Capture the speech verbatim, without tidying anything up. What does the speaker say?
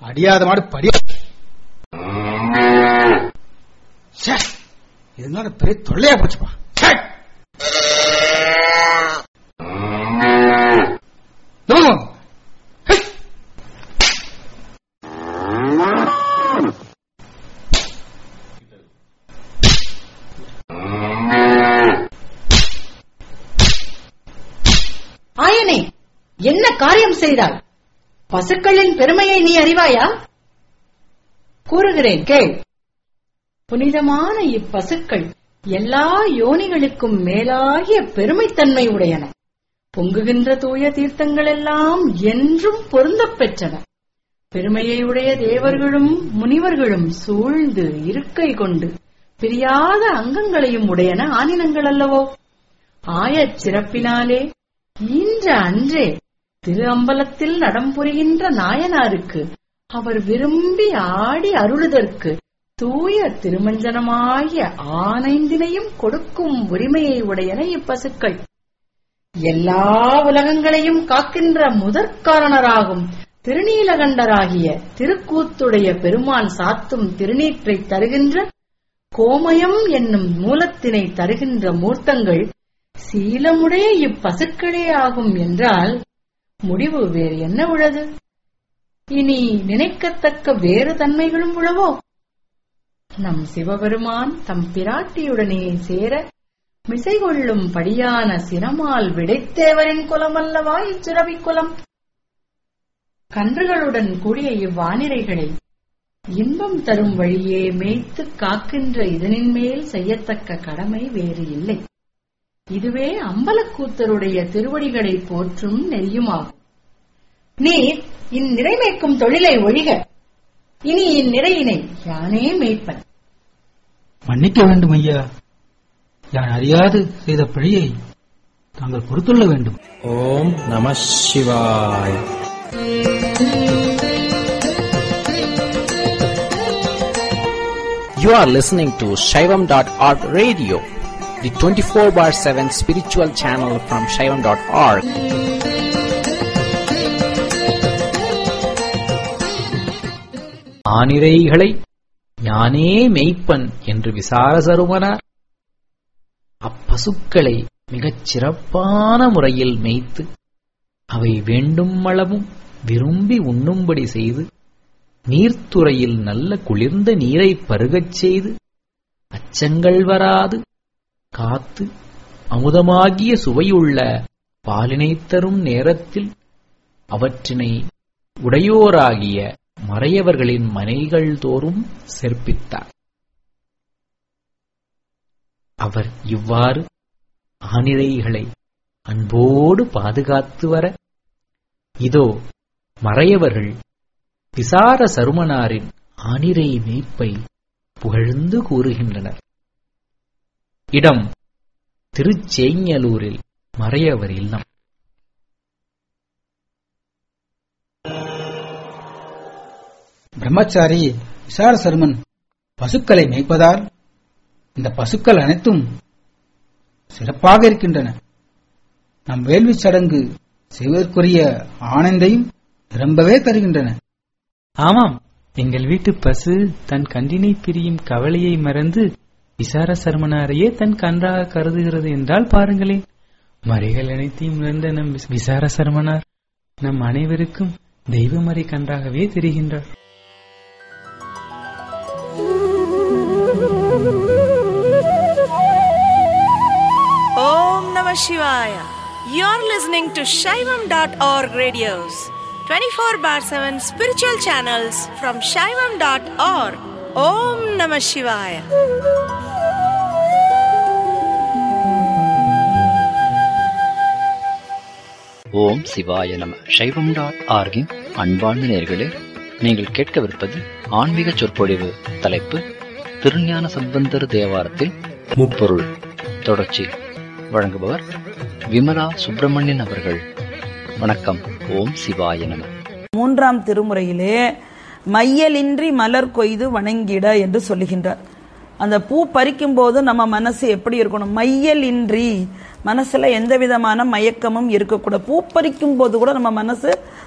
அடியாத மாடு படியா இதனால பெரிய தொல்லையா போச்சுப்பா. ஆயனே, என்ன காரியம் செய்தாய்? பசுக்களின் பெருமையை நீ அறிவாயா? கூறுகிறேன் கேள். புனிதமான இப்பசுக்கள் எல்லா யோனிகளுக்கும் மேலாகிய பெருமைத்தன்மை உடையன. பொங்குகின்ற தூய தீர்த்தங்கள் எல்லாம் என்றும் பொருந்தப் பெற்றன. பெருமையை உடைய தேவர்களும் முனிவர்களும் சூழ்ந்து இருக்கை கொண்டு பிரியாத அங்கங்களையும் உடையன ஆனினங்கள் அல்லவோ. ஆயச் சிறப்பினாலே ஈன்ற அன்றே திரு அம்பலத்தில் நடம்புரிகின்ற நாயனாருக்கு அவர் விரும்பி ஆடி அருளுதற்கு தூய திருமஞ்சனமாகிய ஆனைந்தினையும் கொடுக்கும் உரிமையை உடையன இப்பசுக்கள். எல்லா உலகங்களையும் காக்கின்ற முதற்காரணராகும் திருநீலகண்டராகிய திருக்கூத்துடைய பெருமான் சாத்தும் திருநீற்றை தருகின்ற கோமயம் என்னும் மூலத்தினை தருகின்ற மூர்த்தங்கள் சீலமுடைய இப்பசுக்களே ஆகும் என்றால் முடிவு வேறு என்ன உள்ளது? இனி நினைக்கத்தக்க வேறு தன்மைகளும் உளவோ? நம் சிவபெருமான் தம் பிராட்டியுடனே சேர மிசை கொள்ளும் படியான சினமால் விடைத்தேவரின் குலமல்லவா இச்சிறவி குலம். கன்றுகளுடன் கூடிய இவ்வானிரைகளை இன்பம் தரும் வழியே மேய்த்து காக்கின்ற இதனின் மேல் செய்யத்தக்க கடமை வேறு இல்லை. இதுவே அம்பலக்கூத்தருடைய திருவடிகளை போற்றும் நெறியுமாகும். நீர் இந்நிறை மேய்க்கும் தொழிலை ஒழிக. இனி இந்நிறையினை யானே மேய்ப்பன். மன்னிக்க வேண்டும் ஐயா. யான் அறியாது செய்த பிழையை தாங்கள் பொறுத்துள்ள வேண்டும். ஓம் நம சிவாய். You are listening to Shaivam dot org radio, the twenty-four bar seven spiritual channel from Shaivam dot org. ஆனிரைகளை ஞானே மெய்ப்பன் என்று விசார சருமனார் அப்பசுக்களை மிகச் சிறப்பான முறையில் மேய்த்து அவை வேண்டும் அளவும் விரும்பி உண்ணும்படி செய்து நீர்த்துறையில் நல்ல குளிர்ந்த நீரை பருகச் செய்து அச்சங்கள் வராது காத்து அமுதமாகிய சுவையுள்ள பாலினைத் தரும் நேரத்தில் அவற்றினை உடையோராகிய மறையவர்களின் மனைகள் தோறும் சேர்ப்பித்தார். அவர் இவ்வாறு ஆனிரைகளை அன்போடு பாதுகாத்து வர இதோ மறையவர்கள் விசார சருமனாரின் ஆனிரை மேய்ப்பை புகழ்ந்து கூறுகின்றனர். இடம் திருச்சேங்கலூரில் மறையவர் இல்லம். பிரம்மச்சாரி விசார சருமன் பசுக்களை மேய்ப்பதால் இந்த பசுக்கள் அனைத்தும் சிறப்பாக இருக்கின்றன. நம் வேள்வி சடங்கு செய்வதற்குரிய ஆனந்தையும் நிரம்பவே தருகின்றன. ஆமாம், எங்கள் வீட்டு பசு தன் கன்றினை பிரியும் கவலையை மறந்து விசார சர்மனாரையே தன் கன்றாக கருதுகிறது என்றால் பாருங்களேன். மறைகள் அனைத்தையும் உணர்ந்த நம் விசார சர்மனார் நம் அனைவருக்கும் தெய்வமறை கன்றாகவே தெரிகின்றார். Om Namah Shivaya. You're listening to Shaivam dot org radios, twenty-four bar seven spiritual channels from Shaivam dot org. Om Namah Shivaya. ஓம் சிவாய நம. சைவம் டாட் ஆர்கின் அன்பார்ந்த நேயர்களே, நீங்கள் கேட்கவிருப்பது ஆன்மீக சொற்பொழிவு. தலைப்பு திருஞான சம்பந்தர் தேவாரத்தில் முப்பொருள். தொடர்ச்சி. வழங்குபவர் விமலா சுப்பிரமணியன் அவர்கள். வணக்கம். ஓம் சிவாய நம. மூன்றாம் திருமுறையிலே மையலின்றி மலர் கொய்து வணங்கிட என்று சொல்லுகின்றார். அந்த பூ பறிக்கும் போது நம்ம மனசு எப்படி இருக்கணும்? மையல் இன்றி, மனசுல எந்த விதமான மயக்கமும் இருக்கக்கூடாது. பூ பறிக்கும் போது கூட நம்ம மனசு